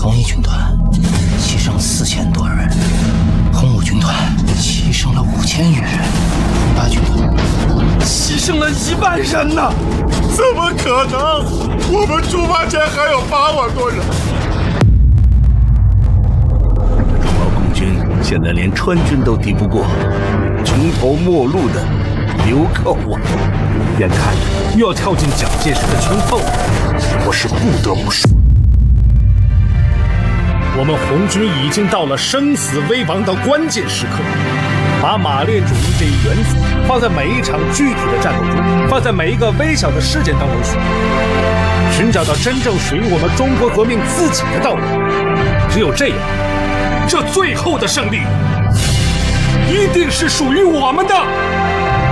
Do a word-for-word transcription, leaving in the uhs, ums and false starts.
恒毅军团牺牲四千多人，红五军团牺牲了五千余人，红八军团牺牲了一万人呢！ 怎么可能？我们出发前还有八万多人。 中毛共军现在连川军都敌不过，穷途末路的流寇啊！ 眼看着又要跳进蒋介石的圈套了，我是不得不说，我们红军已经到了生死危亡的关键时刻。把马列主义这一原则放在每一场具体的战斗中，放在每一个微小的事件当中去，寻找到真正属于我们中国革命自己的道路。只有这样，这最后的胜利一定是属于我们的。